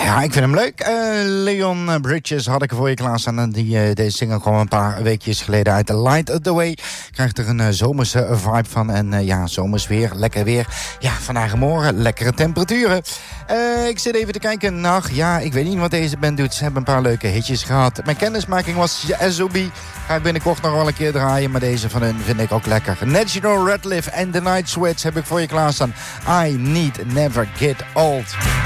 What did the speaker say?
Ja, ik vind hem leuk. Leon Bridges had ik voor je klaarstaan. En deze single kwam een paar weekjes geleden uit. The Light the Way. Krijgt er een zomerse vibe van. En ja, zomers weer, lekker weer. Ja, vandaag en morgen lekkere temperaturen. Ik zit even te kijken naar... Ja, ik weet niet wat deze band doet. Ze hebben een paar leuke hitjes gehad. Mijn kennismaking was SOB. Ga ik binnenkort nog wel een keer draaien. Maar deze van hun vind ik ook lekker. National Radcliffe en The Night Sweats heb ik voor je klaarstaan. I Need Never Get Old.